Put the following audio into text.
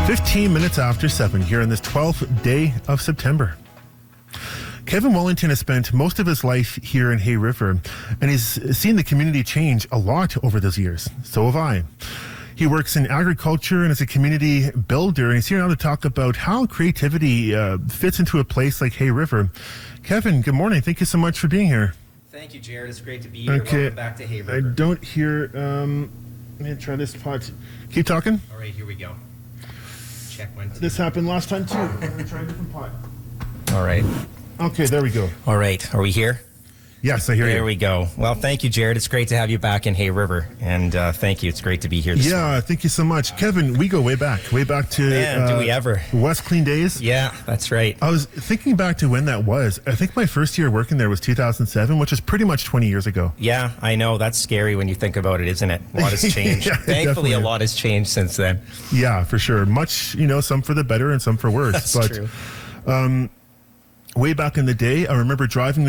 15 minutes after 7 here on this 12th day of September. Kevin Wellington has spent most of his life here in Hay River, and he's seen the community change a lot over those years. So have I. He works in agriculture and is a community builder, and he's here now to talk about how creativity fits into a place like Hay River. Kevin, good morning. Thank you so much for being here. Thank you, Jared. It's great to be here. Okay. Welcome back to Hay River. I don't hear... let me try this pot. Keep talking. All right, here we go. Check 1, 2. This happened last time too. I'm going to try a different pot. All right. Okay, there we go. All right. Are we here? Yes, I hear you. There we go. Well, thank you, Jared. It's great to have you back in Hay River. And thank you. It's great to be here this morning. Thank you so much. Kevin, we go way back to Man, do we ever. West Clean days. Yeah, that's right. I was thinking back to when that was. I think my first year working there was 2007, which is pretty much 20 years ago. Yeah, I know. That's scary when you think about it, isn't it? A lot has changed. Yeah, Thankfully, definitely. a lot has changed since then. Yeah, for sure. Much, some for the better and some for worse. That's true. Way back in the day, I remember driving